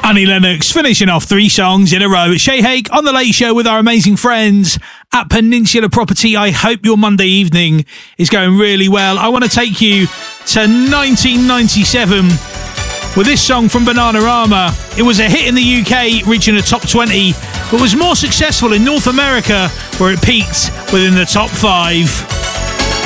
Annie Lennox finishing off 3 songs in a row. Shay Haig on The Late Show with our amazing friends at Peninsula Property. I hope your Monday evening is going really well. I want to take you to 1997 with this song from Bananarama. It was a hit in the UK, reaching the top 20, but was more successful in North America, where it peaked within the top 5.